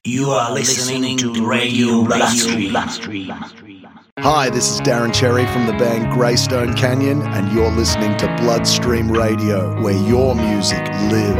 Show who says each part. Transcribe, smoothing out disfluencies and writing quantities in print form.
Speaker 1: You are listening to Radio Bloodstream.
Speaker 2: Hi, this is Darren Cherry from the band Greystone Canyon, and you're listening to Bloodstream Radio, where your music lives.